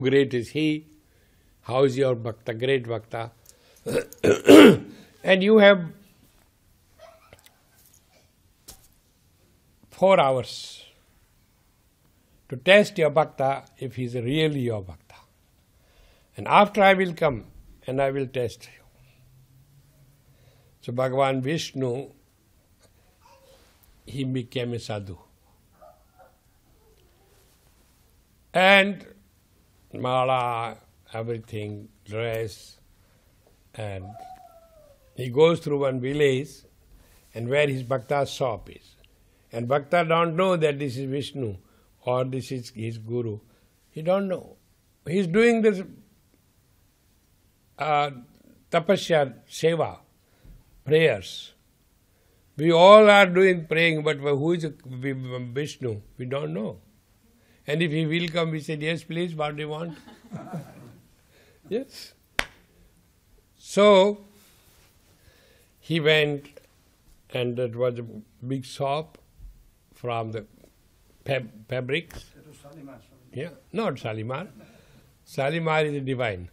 great is he, how is your bhakta, great bhakta. And you have 4 hours to test your bhakta if he is really your bhakta. And after I will come and I will test you. So Bhagavan Vishnu, he became a sadhu. And mala, everything, dress, and he goes through one village and where his bhakta's shop is. And bhakta don't know that this is Vishnu or this is his guru. He don't know. He is doing this tapasya, seva, prayers. We all are doing praying, but who is Vishnu? We don't know. And if he will come, we said, yes, please, what do you want? Yes. So, he went, and it was a big shop from the fabrics. It was Shalimar. Yeah, not Shalimar. Shalimar is divine.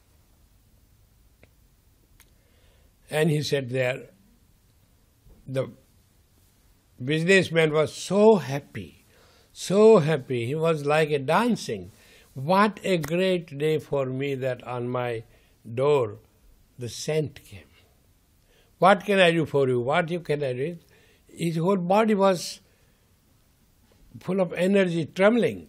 And he said there, the businessman was so happy, he was like a dancing. What a great day for me that on my door the scent came. What can I do for you? What can I do? His whole body was full of energy, trembling.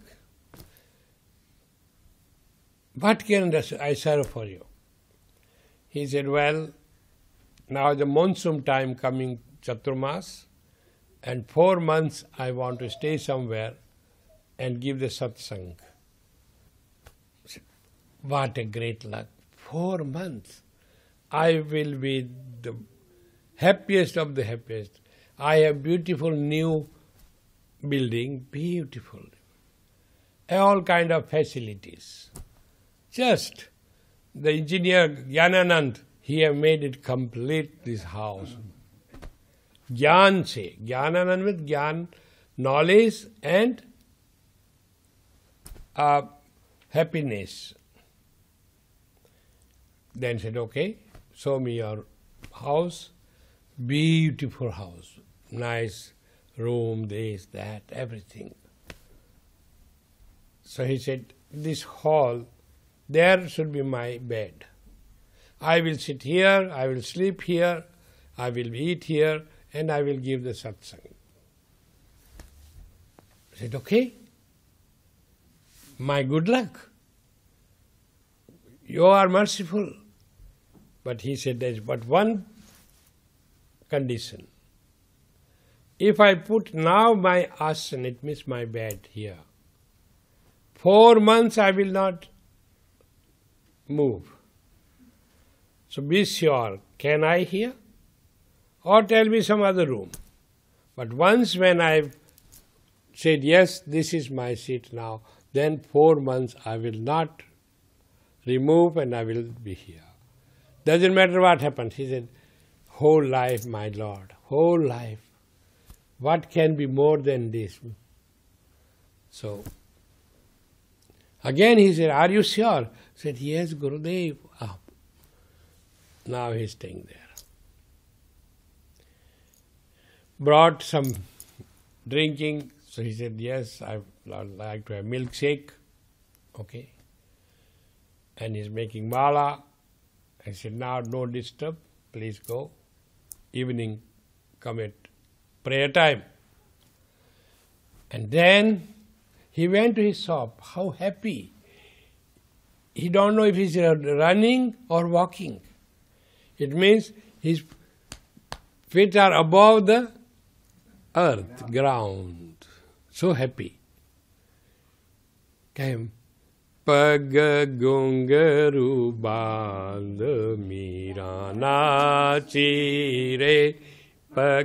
What can I serve for you? He said, well, now the monsoon time coming, Chaturmas, and 4 months I want to stay somewhere and give the satsang. What a great luck. 4 months. I will be the happiest of the happiest. I have beautiful new building, beautiful. All kind of facilities. Just the engineer Gyananand, he have made it complete, this house. Gyan se. Gyananand with Gyan, knowledge and happiness. Then said, okay, show me your house. Beautiful house. Nice room, this, that, everything. So he said, this hall, there should be my bed. I will sit here, I will sleep here, I will eat here, and I will give the satsang. I said, okay, my good luck. You are merciful. But he said, there is but one condition. If I put now my asan, it means my bed here, 4 months I will not move. So be sure, can I here? Or tell me some other room. But once when I've said, yes, this is my seat now, then 4 months I will not remove and I will be here. Doesn't matter what happens. He said, whole life, my Lord, whole life. What can be more than this? So, again he said, are you sure? He said, yes, Gurudev. Oh. Now he is staying there. Brought some drinking. So he said, yes, I would like to have milkshake. Okay. And he's making mala. I said, now don't disturb, please go. Evening, come at prayer time. And then he went to his shop. How happy. He don't know if he's running or walking. It means his feet are above the earth, ground. So happy. Came. Pag gungaru band mira nachi re. Pag